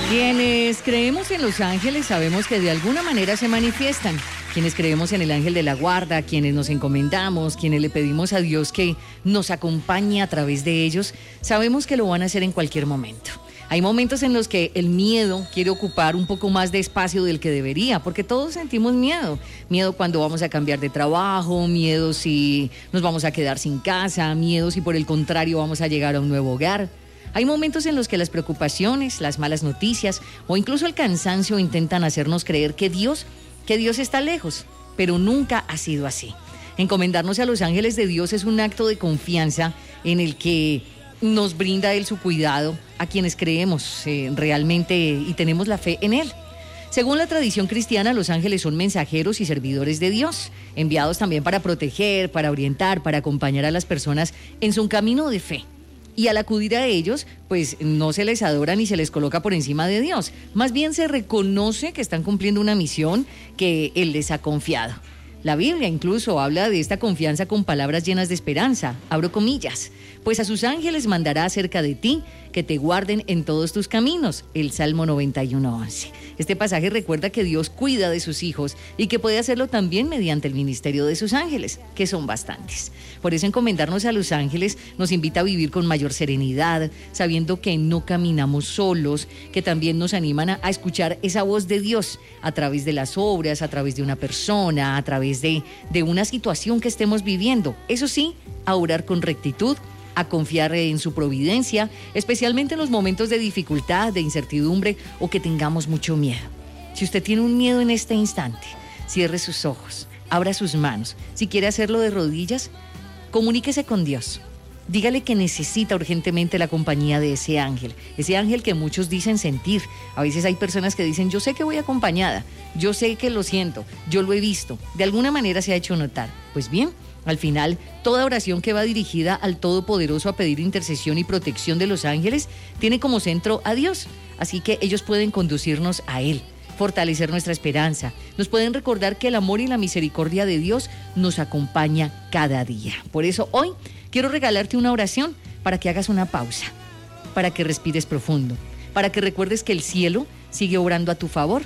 Quienes creemos en los ángeles sabemos que de alguna manera se manifiestan. Quienes creemos en el ángel de la guarda, quienes nos encomendamos, quienes le pedimos a Dios que nos acompañe a través de ellos, sabemos que lo van a hacer en cualquier momento. Hay momentos en los que el miedo quiere ocupar un poco más de espacio del que debería, porque todos sentimos miedo. Miedo cuando vamos a cambiar de trabajo, miedo si nos vamos a quedar sin casa, miedo si por el contrario vamos a llegar a un nuevo hogar. Hay momentos en los que las preocupaciones, las malas noticias o incluso el cansancio intentan hacernos creer que Dios está lejos, pero nunca ha sido así. Encomendarnos a los ángeles de Dios es un acto de confianza en el que nos brinda Él su cuidado a quienes creemos realmente y tenemos la fe en Él. Según la tradición cristiana, los ángeles son mensajeros y servidores de Dios, enviados también para proteger, para orientar, para acompañar a las personas en su camino de fe. Y al acudir a ellos, pues no se les adora ni se les coloca por encima de Dios. Más bien se reconoce que están cumpliendo una misión que Él les ha confiado. La Biblia incluso habla de esta confianza con palabras llenas de esperanza, abro comillas, pues a sus ángeles mandará acerca de ti que te guarden en todos tus caminos, el Salmo 91:11. Este pasaje recuerda que Dios cuida de sus hijos y que puede hacerlo también mediante el ministerio de sus ángeles, que son bastantes. Por eso encomendarnos a los ángeles nos invita a vivir con mayor serenidad, sabiendo que no caminamos solos, que también nos animan a escuchar esa voz de Dios a través de las obras, a través de una persona, a través de una situación que estemos viviendo. Eso sí, a orar con rectitud, a confiar en su providencia, especialmente en los momentos de dificultad, de incertidumbre o que tengamos mucho miedo. Si usted tiene un miedo en este instante, cierre sus ojos, abra sus manos. Si quiere hacerlo de rodillas, comuníquese con Dios. Dígale que necesita urgentemente la compañía de ese ángel que muchos dicen sentir. A veces hay personas que dicen, yo sé que voy acompañada, yo sé que lo siento, yo lo he visto, de alguna manera se ha hecho notar. Pues bien, al final, toda oración que va dirigida al Todopoderoso a pedir intercesión y protección de los ángeles tiene como centro a Dios, así que ellos pueden conducirnos a Él, fortalecer nuestra esperanza, nos pueden recordar que el amor y la misericordia de Dios nos acompaña cada día. Por eso hoy quiero regalarte una oración para que hagas una pausa, para que respires profundo, para que recuerdes que el cielo sigue obrando a tu favor.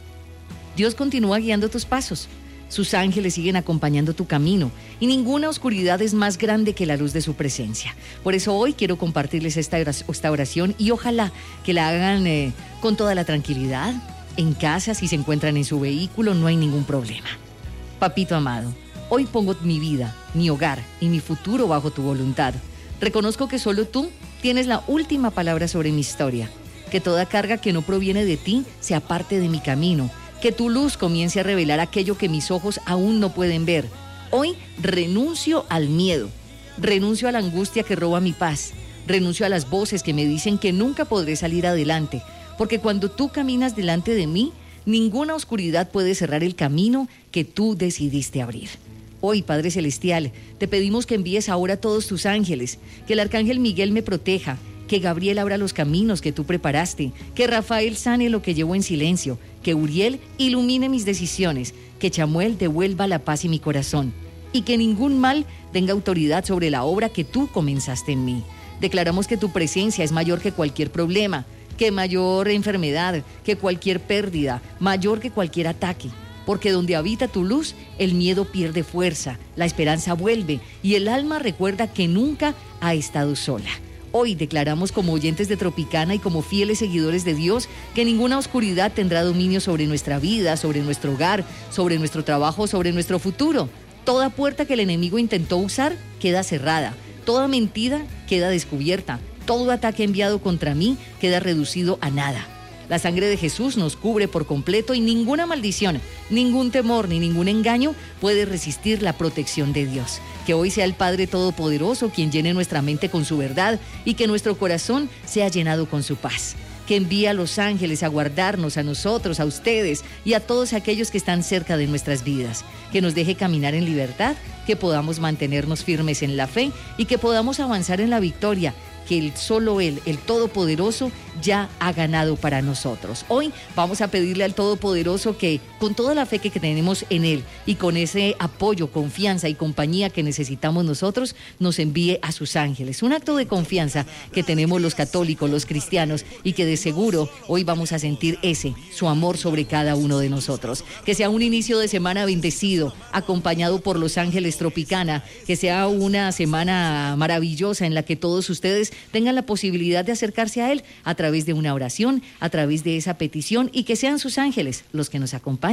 Dios continúa guiando tus pasos. Sus ángeles siguen acompañando tu camino y ninguna oscuridad es más grande que la luz de su presencia. Por eso hoy quiero compartirles esta oración y ojalá que la hagan con toda la tranquilidad, en casa, si se encuentran en su vehículo, no hay ningún problema. Papito amado, hoy pongo mi vida, mi hogar y mi futuro bajo tu voluntad. Reconozco que solo tú tienes la última palabra sobre mi historia, que toda carga que no proviene de ti se aparte de mi camino, que tu luz comience a revelar aquello que mis ojos aún no pueden ver. Hoy renuncio al miedo, renuncio a la angustia que roba mi paz, renuncio a las voces que me dicen que nunca podré salir adelante, porque cuando tú caminas delante de mí, ninguna oscuridad puede cerrar el camino que tú decidiste abrir. Hoy, Padre Celestial, te pedimos que envíes ahora a todos tus ángeles, que el Arcángel Miguel me proteja, que Gabriel abra los caminos que tú preparaste, que Rafael sane lo que llevo en silencio, que Uriel ilumine mis decisiones, que Chamuel devuelva la paz en mi corazón y que ningún mal tenga autoridad sobre la obra que tú comenzaste en mí. Declaramos que tu presencia es mayor que cualquier problema, que mayor enfermedad, que cualquier pérdida, mayor que cualquier ataque, porque donde habita tu luz, el miedo pierde fuerza, la esperanza vuelve y el alma recuerda que nunca ha estado sola. Hoy declaramos como oyentes de Tropicana y como fieles seguidores de Dios que ninguna oscuridad tendrá dominio sobre nuestra vida, sobre nuestro hogar, sobre nuestro trabajo, sobre nuestro futuro. Toda puerta que el enemigo intentó usar queda cerrada, toda mentira queda descubierta, todo ataque enviado contra mí queda reducido a nada. La sangre de Jesús nos cubre por completo y ninguna maldición, ningún temor ni ningún engaño puede resistir la protección de Dios. Que hoy sea el Padre Todopoderoso quien llene nuestra mente con su verdad y que nuestro corazón sea llenado con su paz. Que envíe a los ángeles a guardarnos a nosotros, a ustedes y a todos aquellos que están cerca de nuestras vidas. Que nos deje caminar en libertad, que podamos mantenernos firmes en la fe y que podamos avanzar en la victoria que solo Él, el Todopoderoso, ya ha ganado para nosotros. Hoy vamos a pedirle al Todopoderoso que, con toda la fe que tenemos en Él y con ese apoyo, confianza y compañía que necesitamos nosotros, nos envíe a sus ángeles. Un acto de confianza que tenemos los católicos, los cristianos, y que de seguro hoy vamos a sentir su amor sobre cada uno de nosotros. Que sea un inicio de semana bendecido, acompañado por Los Ángeles Tropicana, que sea una semana maravillosa en la que todos ustedes tengan la posibilidad de acercarse a Él a través de una oración, a través de esa petición, y que sean sus ángeles los que nos acompañen.